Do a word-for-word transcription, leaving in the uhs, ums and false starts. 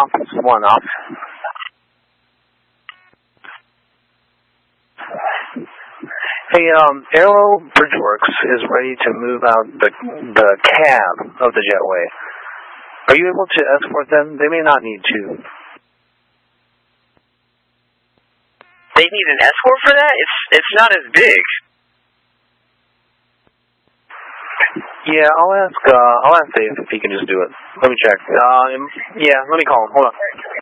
Office one, office. Hey, um, Aero Bridgeworks is ready to move out the the cab of the jetway. Are you able to escort them? They may not need to. They need an escort for that? It's it's not as big. Yeah, I'll ask. Uh, I'll ask Dave if he can just do it. Let me check. Uh, yeah, let me call him. Hold on.